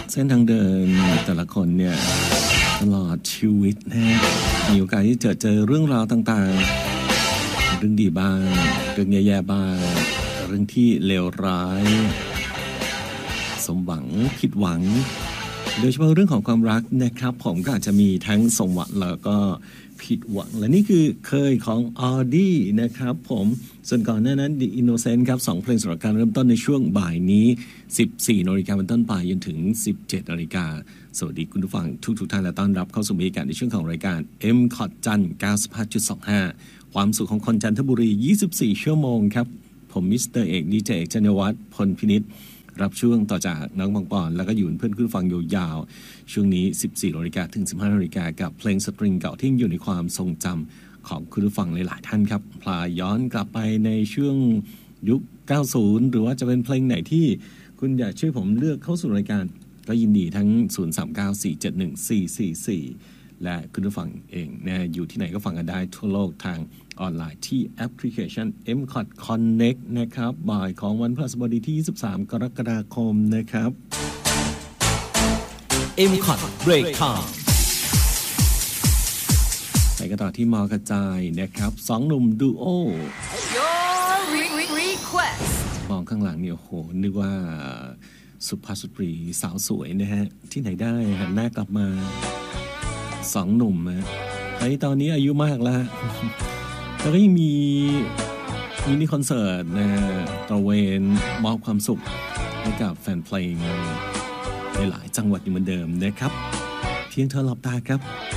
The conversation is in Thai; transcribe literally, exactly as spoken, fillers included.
เส้นทางเดินแต่ละคนเนี่ยตลอดชีวิตนะมีโอกาสที่จะเจอเรื่องราวต่างๆเรื่องดีบ้างเรื่องแย่ๆบ้างเรื่องที่เลวร้ายสมหวังผิดหวังโดยเฉพาะเรื่องของความรักนะครับผมก็อาจจะมีทั้งสมหวังแล้วก็ผิดหวังและนี่คือเคยของออดี้นะครับผมส่วนก่อนหน้านั้น The Innocent ครับสองเพลงสำหรับการเริ่มต้นในช่วงบ่ายนี้ สิบสี่นาฬิกาเป็นต้นไปจนถึง สิบเจ็ดนาฬิกาสวัสดีคุณผู้ฟังทุกทุกท่านและต้อนรับเข้าสู่บรรยากาศในช่วงของรายการ M คอร์ดจันทร์ เก้าสิบห้าจุดสองห้า ความสุขของคนจันทบุรียี่สิบสี่ชั่วโมงครับผมมิสเตอร์เอกดีเจเอกจันวัฒน์พลพินิจรับช่วงต่อจากน้องบางปอนแล้วก็อยู่เพื่อนคุณฟังยาวๆช่วงนี้ สิบสี่นาฬิกาถึง สิบห้านาฬิกากับเพลงสตริงเก่าที่อยู่ในความทรงจำของคุณผู้ฟังหลายๆท่านครับพลาย้อนกลับไปในช่วงยุคเก้าสิบหรือว่าจะเป็นเพลงไหนที่คุณอยากช่วยผมเลือกเข้าสู่รายการก็ยินดีทั้งศูนย์ สาม เก้า สี่ เจ็ด หนึ่ง สี่ สี่ สี่และคุณผู้ฟังเองนะอยู่ที่ไหนก็ฟังกันได้ทั่วโลกทางออนไลน์ที่แอปพลิเคชัน เอ็ม คอร์ด Connect นะครับบ่ายของวันพฤหัสบดีที่ยี่สิบสามกรกฎาคมนะครับ เอ็ม คอร์ด Break Time ไปกันต่อที่มอกระจายนะครับสองหนุ่มดูโอ Your request มองข้างหลังเนี่ยโหนึกว่าสุภาพสตรีสาวสวยนะฮะที่ไหนได้หันหน้ากลับมาสองหนุ่มนะไอ้ตอนนี้อายุมากแล้วแล้วก็ยังมีมินิคอนเสิร์ตนะตระเวนมอบความสุขให้กับแฟนเพลงในหลายจังหวัดอยู่เหมือนเดิมนะครับเพียงเธอหลับตาครับ